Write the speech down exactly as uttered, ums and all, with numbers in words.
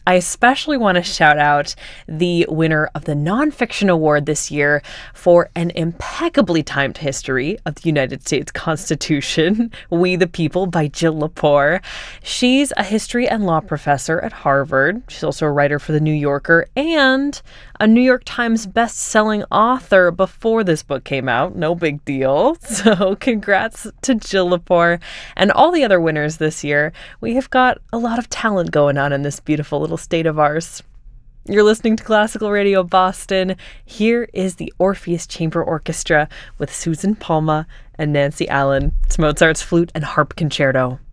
I especially want to shout out the winner of the Nonfiction Award this year for an impeccably timed history of the United States Constitution, We the People by Jill Lepore. She's a history and law professor at Harvard. She's also a writer for The New Yorker and a New York Times best-selling author before this book came out. No big deal. So congrats to Jill Lepore and all the other winners this year. We have got a lot of talent going on in this beautiful little state of ours. You're listening to Classical Radio Boston. Here is the Orpheus Chamber Orchestra with Susan Palma and Nancy Allen. It's Mozart's Flute and Harp Concerto.